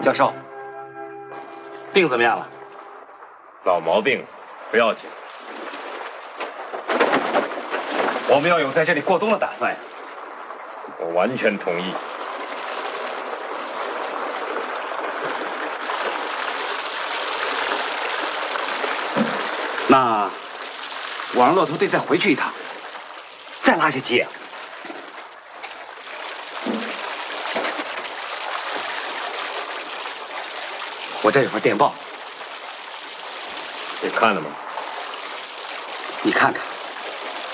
教授，病怎么样了？ 老毛病，不要紧。 我们要有在这里过冬的打算呀。 我完全同意。 那我让骆驼队再回去一趟，再拉些鸡啊。我这有份电报， 你看了吗？ 你看看。